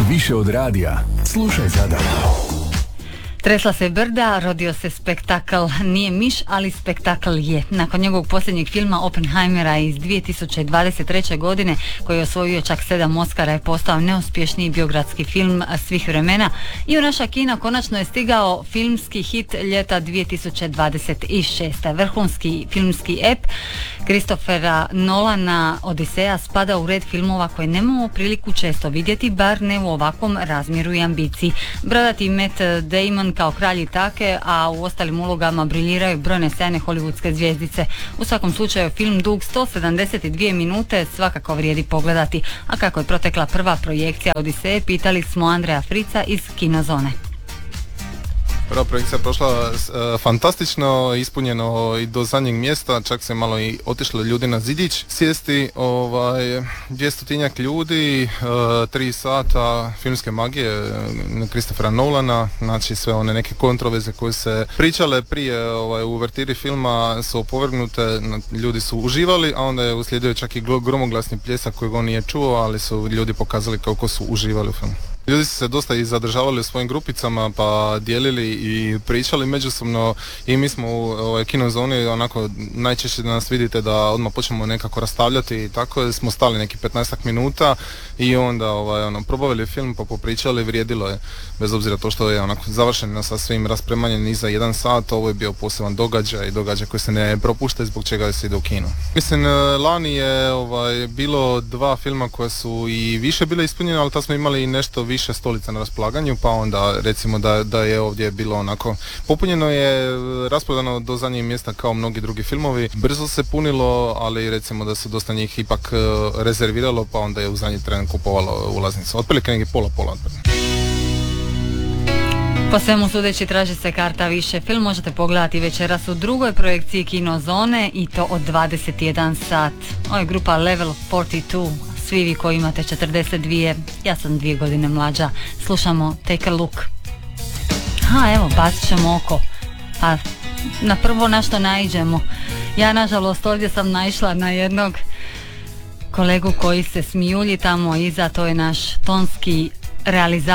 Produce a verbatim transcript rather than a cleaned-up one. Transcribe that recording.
Više od radija. Slušaj Zadar. Tresla se brda, rodio se spektakl, nije miš, ali spektakl je. Nakon njegovog posljednjeg filma Oppenheimera iz dvije tisuće dvadeset treće. godine, koji je osvojio čak sedam Oscara, je postao neuspješniji biogradski film svih vremena i u naša kina konačno je stigao filmski hit ljeta dvije tisuće dvadeset šeste. Vrhunski filmski ep Christophera Nolana Odiseja spada u red filmova koje nemamo priliku često vidjeti, bar ne u ovakvom razmjeru i ambiciji. Bradati Matt Damon kao kralj Itake, a u ostalim ulogama briljiraju brojne sjajne hollywoodske zvjezdice. U svakom slučaju film dug sto sedamdeset dvije minute svakako vrijedi pogledati. A kako je protekla prva projekcija Odiseje, pitali smo Andreja Frica iz Kinozone. Prva projekcija prošla e, fantastično, ispunjeno i do zadnjeg mjesta, čak se malo i otišlo ljudi na zidić sjesti, ovaj, dvjestotinjak ljudi, e, tri sata filmske magije Christophera Nolana, znači sve one neke kontroverze koje se pričale prije ovaj, u uvertiri filma su opovrgnute, ljudi su uživali, a onda je uslijedio čak i gromoglasni pljesak kojeg on nije čuo, ali su ljudi pokazali kako su uživali u filmu. Ljudi su se dosta i zadržavali u svojim grupicama pa dijelili i pričali međusobno i mi smo u ovaj, Kinozoni onako najčešće da nas vidite da odmah počnemo nekako rastavljati i tako smo stali neki petnaestak minuta i onda ovaj, ono, probavili film pa popričali, vrijedilo je bez obzira to što je onako završeno sa svim raspremanjem iza jedan sat, ovo je bio poseban događaj i događaj koji se ne propušta zbog čega se ide u kino. Mislim, lani je ovaj, bilo dva filma koja su i više bile ispunjene, ali tad smo imali i nešto više više stolica na raspolaganju, pa onda recimo da, da je ovdje bilo onako popunjeno je, rasprodano do zadnjeg mjesta kao mnogi drugi filmovi, brzo se punilo, ali recimo da se dosta njih ipak rezerviralo, pa onda je u zadnji tren kupovalo ulaznicu, otprilike neki pola pola. Po svemu sudeći traži se karta više. Film možete pogledati večeras u drugoj projekciji Kinozone i to od dvadeset jedan sat. Ovo je grupa Level četrdeset dva. Svi vi koji imate četrdeset dvije, ja sam dvije godine mlađa. Slušamo Take a Look. Ha, evo, bacit ćemo oko. Pa, na prvo na što naiđemo. Ja, nažalost, ovdje sam naišla na jednog kolegu koji se smijulji tamo iza, to je naš tonski realizator